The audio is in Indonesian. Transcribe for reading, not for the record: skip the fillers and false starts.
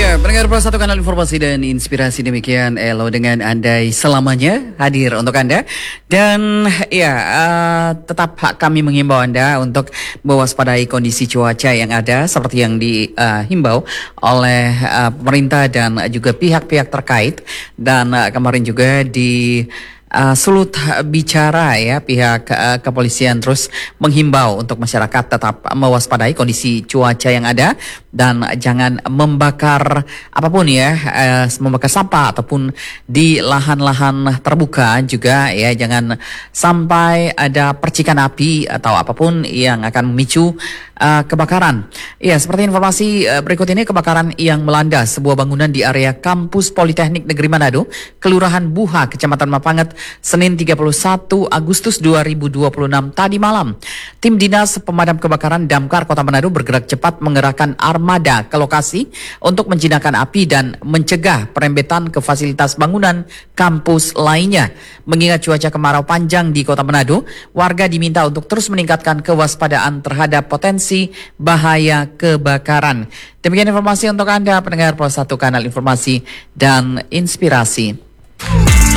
Ya, pendengar Plus Satu Kanal Informasi dan Inspirasi, demikian Elo dengan Andai selamanya hadir untuk Anda. Dan ya, tetap kami mengimbau Anda untuk mewaspadai kondisi cuaca yang ada seperti yang dihimbau oleh pemerintah dan juga pihak-pihak terkait. Dan kemarin juga di Sulut bicara ya, pihak kepolisian terus menghimbau untuk masyarakat tetap mewaspadai kondisi cuaca yang ada dan jangan membakar apapun ya, membakar sampah ataupun di lahan-lahan terbuka juga ya, jangan sampai ada percikan api atau apapun yang akan memicu kebakaran. Ya, seperti informasi berikut ini, kebakaran yang melanda sebuah bangunan di area kampus Politeknik Negeri Manado, Kelurahan Buha, Kecamatan Mapanget, Senin 31 Agustus 2026 tadi malam. Tim Dinas Pemadam Kebakaran Damkar Kota Manado bergerak cepat mengerahkan armada ke lokasi untuk menjinakkan api dan mencegah perembetan ke fasilitas bangunan kampus lainnya. Mengingat cuaca kemarau panjang di Kota Manado, warga diminta untuk terus meningkatkan kewaspadaan terhadap potensi bahaya kebakaran. Demikian informasi untuk Anda, pendengar Plus Satu Kanal Informasi dan Inspirasi.